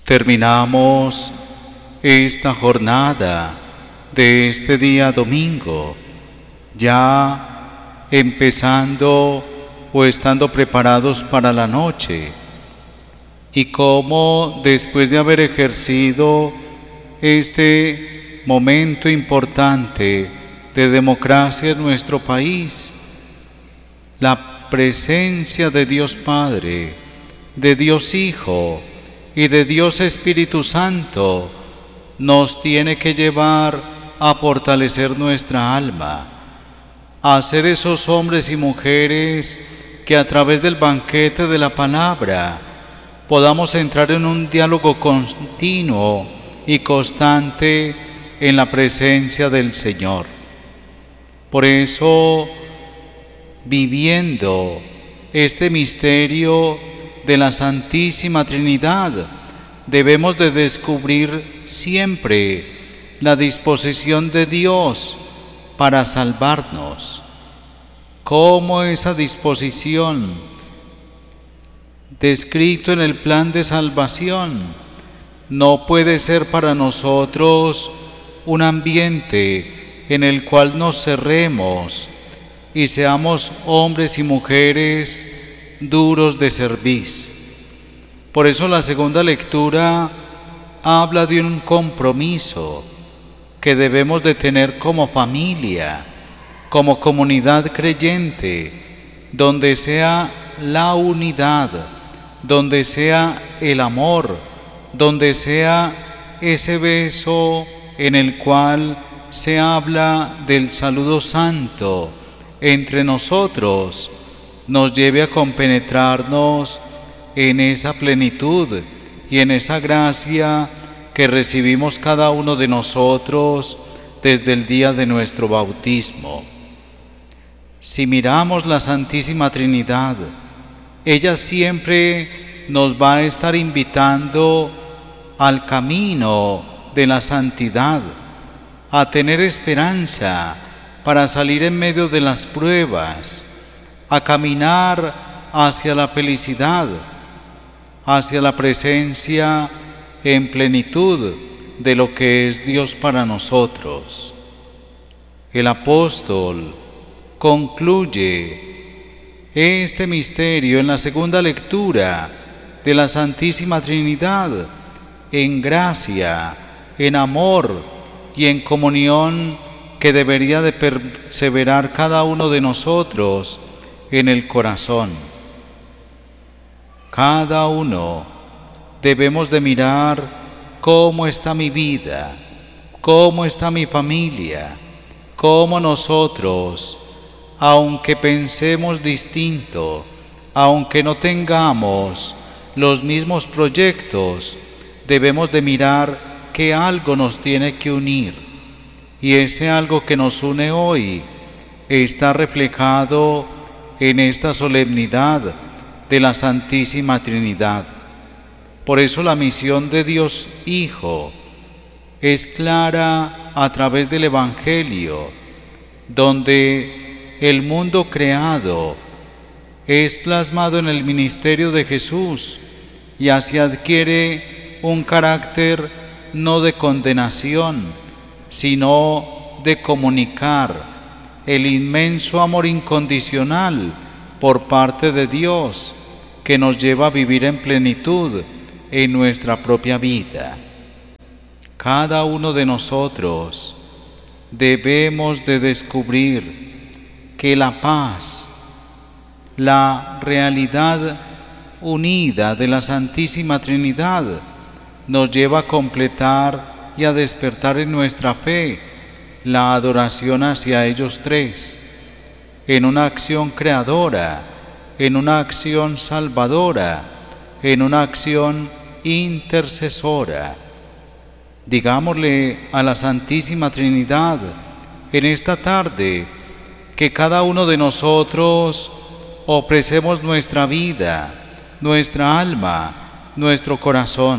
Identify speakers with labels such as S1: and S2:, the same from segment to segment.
S1: Terminamos esta jornada de este día domingo, ya empezando o estando preparados para la noche, y cómo después de haber ejercido este momento importante de democracia en nuestro país, la presencia de Dios Padre, de Dios Hijo y de Dios Espíritu Santo nos tiene que llevar a fortalecer nuestra alma, a ser esos hombres y mujeres que a través del banquete de la palabra podamos entrar en un diálogo continuo y constante en la presencia del Señor. Por eso, viviendo este misterio de la Santísima Trinidad, debemos de descubrir siempre la disposición de Dios para salvarnos. Cómo esa disposición, descrito en el plan de salvación, no puede ser para nosotros un ambiente en el cual nos cerremos y seamos hombres y mujeres duros de cerviz. Por eso la segunda lectura habla de un compromiso que debemos de tener como familia, como comunidad creyente, donde sea la unidad, donde sea el amor, donde sea ese beso en el cual se habla del saludo santo entre nosotros, nos lleve a compenetrarnos en esa plenitud y en esa gracia que recibimos cada uno de nosotros desde el día de nuestro bautismo. Si miramos la Santísima Trinidad, ella siempre nos va a estar invitando al camino de la santidad, a tener esperanza para salir en medio de las pruebas, a caminar hacia la felicidad, hacia la presencia en plenitud de lo que es Dios para nosotros. El apóstol concluye este misterio en la segunda lectura de la Santísima Trinidad en gracia, en amor y en comunión que debería de perseverar cada uno de nosotros en el corazón. Cada uno debemos de mirar cómo está mi vida, cómo está mi familia, cómo nosotros, aunque pensemos distinto, aunque no tengamos los mismos proyectos, debemos de mirar que algo nos tiene que unir. Y ese algo que nos une hoy está reflejado en esta solemnidad de la Santísima Trinidad. Por eso la misión de Dios Hijo es clara a través del Evangelio, donde el mundo creado es plasmado en el ministerio de Jesús y así adquiere un carácter no de condenación, sino de comunicar el inmenso amor incondicional por parte de Dios que nos lleva a vivir en plenitud en nuestra propia vida. Cada uno de nosotros debemos de descubrir que la paz, la realidad unida de la Santísima Trinidad nos lleva a completar y a despertar en nuestra fe la adoración hacia ellos tres, en una acción creadora, en una acción salvadora, en una acción intercesora. Digámosle a la Santísima Trinidad en esta tarde que cada uno de nosotros ofrecemos nuestra vida, nuestra alma, nuestro corazón,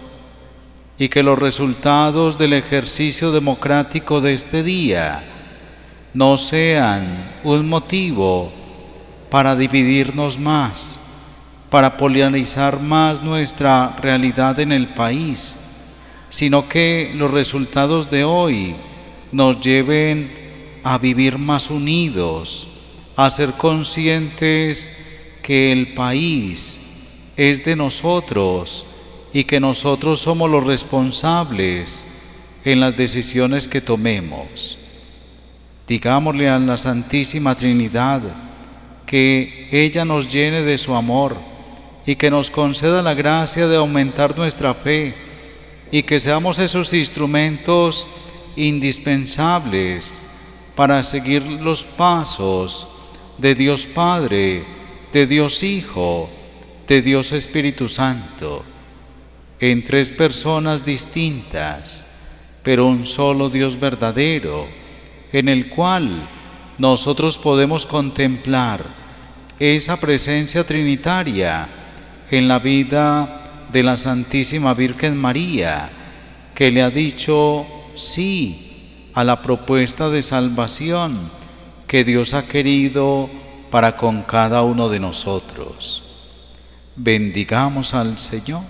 S1: y que los resultados del ejercicio democrático de este día no sean un motivo para dividirnos más, para polarizar más nuestra realidad en el país, sino que los resultados de hoy nos lleven a vivir más unidos, a ser conscientes que el país es de nosotros y que nosotros somos los responsables en las decisiones que tomemos. Digámosle a la Santísima Trinidad que ella nos llene de su amor y que nos conceda la gracia de aumentar nuestra fe y que seamos esos instrumentos indispensables para seguir los pasos de Dios Padre, de Dios Hijo, de Dios Espíritu Santo, en tres personas distintas, pero un solo Dios verdadero, en el cual nosotros podemos contemplar esa presencia trinitaria en la vida de la Santísima Virgen María, que le ha dicho sí a la propuesta de salvación que Dios ha querido para con cada uno de nosotros. Bendigamos al Señor.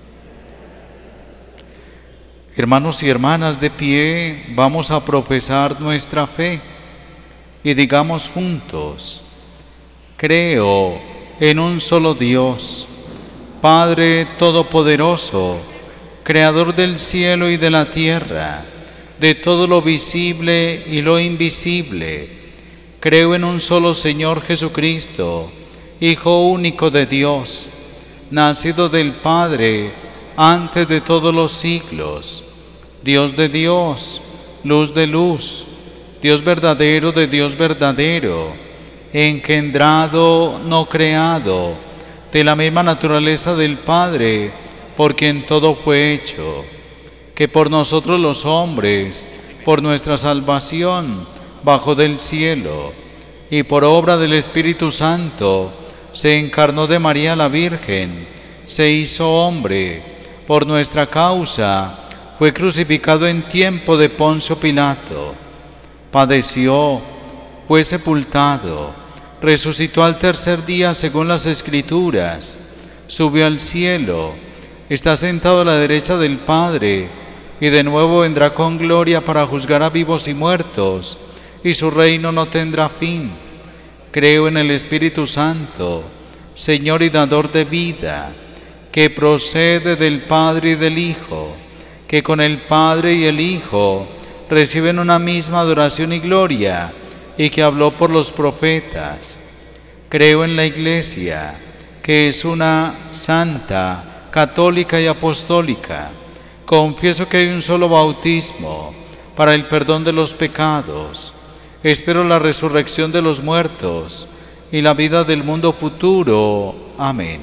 S1: Hermanos y hermanas, de pie vamos a profesar nuestra fe y digamos juntos: creo en un solo Dios, Padre Todopoderoso, Creador del cielo y de la tierra, de todo lo visible y lo invisible. Creo en un solo Señor Jesucristo, Hijo único de Dios, nacido del Padre antes de todos los siglos, Dios de Dios, luz de luz, Dios verdadero de Dios verdadero, engendrado, no creado, de la misma naturaleza del Padre, por quien todo fue hecho, que por nosotros los hombres, por nuestra salvación, bajó del cielo, y por obra del Espíritu Santo, se encarnó de María la Virgen, se hizo hombre, por nuestra causa, fue crucificado en tiempo de Poncio Pilato, padeció, fue sepultado, resucitó al tercer día según las Escrituras, subió al cielo, está sentado a la derecha del Padre, y de nuevo vendrá con gloria para juzgar a vivos y muertos, y su reino no tendrá fin. Creo en el Espíritu Santo, Señor y dador de vida, que procede del Padre y del Hijo, que con el Padre y el Hijo reciben una misma adoración y gloria, y que habló por los profetas. Creo en la Iglesia, que es una santa, católica y apostólica. Confieso que hay un solo bautismo para el perdón de los pecados. Espero la resurrección de los muertos y la vida del mundo futuro. Amén.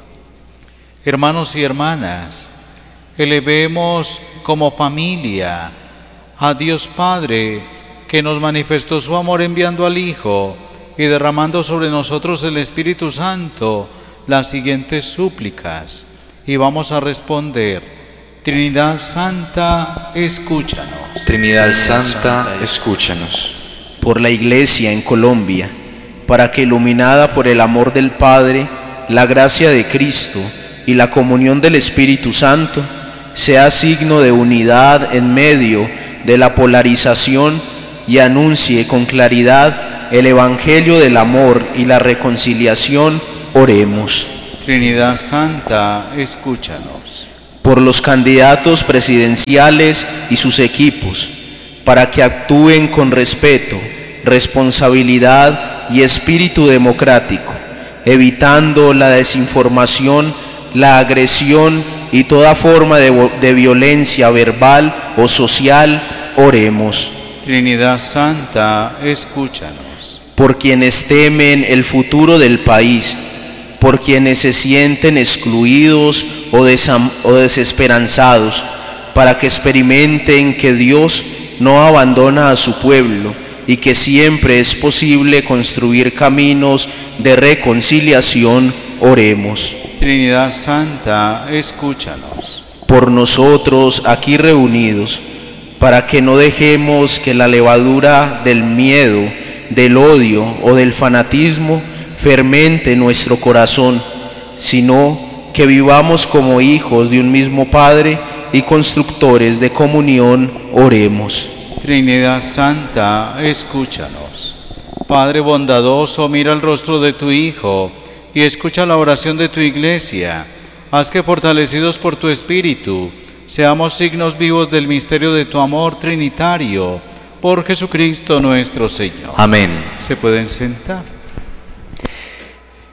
S1: Hermanos y hermanas, elevemos como familia a Dios Padre, que nos manifestó su amor enviando al Hijo y derramando sobre nosotros el Espíritu Santo, las siguientes súplicas. Y vamos a responder: Trinidad Santa, escúchanos.
S2: Trinidad Santa, escúchanos. Por la Iglesia en Colombia, para que, iluminada por el amor del Padre, la gracia de Cristo y la comunión del Espíritu Santo, sea signo de unidad en medio de la polarización y anuncie con claridad el Evangelio del amor y la reconciliación, oremos.
S1: Trinidad Santa, escúchanos.
S2: Por los candidatos presidenciales y sus equipos, para que actúen con respeto, responsabilidad y espíritu democrático, evitando la desinformación, la agresión y toda forma de violencia verbal o social, oremos.
S1: Trinidad Santa, escúchanos.
S2: Por quienes temen el futuro del país, por quienes se sienten excluidos o desesperanzados, para que experimenten que Dios no abandona a su pueblo y que siempre es posible construir caminos de reconciliación, oremos.
S1: Trinidad Santa, escúchanos.
S2: Por nosotros aquí reunidos, para que no dejemos que la levadura del miedo, del odio o del fanatismo fermente nuestro corazón, sino que vivamos como hijos de un mismo Padre y constructores de comunión. Oremos.
S1: Trinidad Santa, escúchanos. Padre bondadoso, mira el rostro de tu Hijo y escucha la oración de tu Iglesia. Haz que, fortalecidos por tu Espíritu, seamos signos vivos del misterio de tu amor trinitario. Por Jesucristo nuestro Señor.
S2: Amén.
S1: Se pueden sentar.